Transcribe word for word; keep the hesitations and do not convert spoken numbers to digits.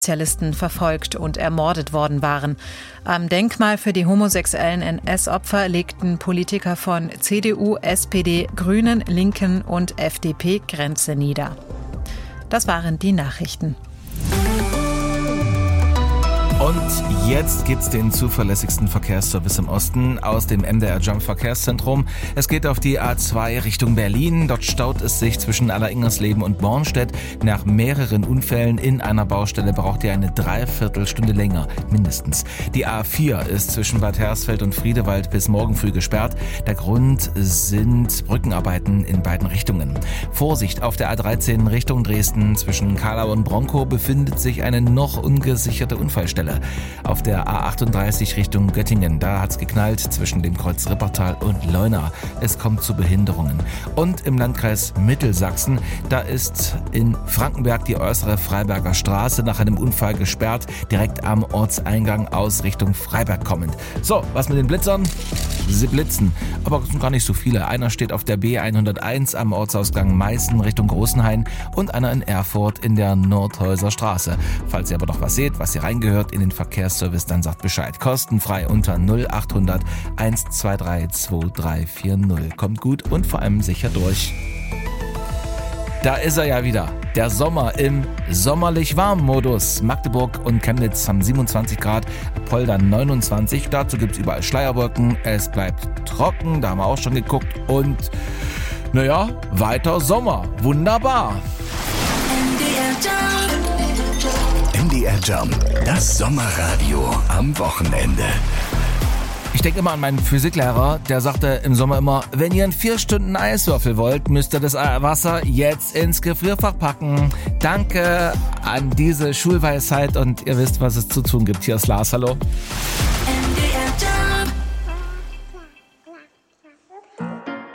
Sozialisten verfolgt und ermordet worden waren. Am Denkmal für die homosexuellen N S-Opfer legten Politiker von C D U, S P D, Grünen, Linken und F D P Grenze nieder. Das waren die Nachrichten. Und jetzt gibt's den zuverlässigsten Verkehrsservice im Osten aus dem M D R Jump Verkehrszentrum. Es geht auf die A zwei Richtung Berlin. Dort staut es sich zwischen Alleringmersleben und Bornstedt. Nach mehreren Unfällen in einer Baustelle braucht ihr eine Dreiviertelstunde länger, mindestens. Die A vier ist zwischen Bad Hersfeld und Friedewald bis morgen früh gesperrt. Der Grund sind Brückenarbeiten in beiden Richtungen. Vorsicht, auf der A dreizehn Richtung Dresden zwischen Kahlau und Bronkow befindet sich eine noch ungesicherte Unfallstelle. Auf der A achtunddreißig Richtung Göttingen, da hat's geknallt zwischen dem Kreuz Rippertal und Leuna. Es kommt zu Behinderungen. Und im Landkreis Mittelsachsen, da ist in Frankenberg die äußere Freiberger Straße nach einem Unfall gesperrt, direkt am Ortseingang aus Richtung Freiberg kommend. So, was mit den Blitzern? Sie blitzen, aber es sind gar nicht so viele. Einer steht auf der B hunderteins am Ortsausgang Meißen Richtung Großenhain und einer in Erfurt in der Nordhäuser Straße. Falls ihr aber noch was seht, was hier reingehört in den Verkehrsservice, dann sagt Bescheid. Kostenfrei unter null achthundert eins zwei drei zwei drei vier null. Kommt gut und vor allem sicher durch. Da ist er ja wieder. Der Sommer im sommerlich warmen Modus. Magdeburg und Chemnitz haben siebenundzwanzig Grad, Apolda neunundzwanzig. Dazu gibt es überall Schleierwolken. Es bleibt trocken, da haben wir auch schon geguckt. Und naja, weiter Sommer. Wunderbar. M D R Jump, das Sommerradio am Wochenende. Ich denke immer an meinen Physiklehrer, der sagte im Sommer immer, wenn ihr in vier Stunden Eiswürfel wollt, müsst ihr das Wasser jetzt ins Gefrierfach packen. Danke an diese Schulweisheit und ihr wisst, was es zu tun gibt. Hier ist Lars, hallo.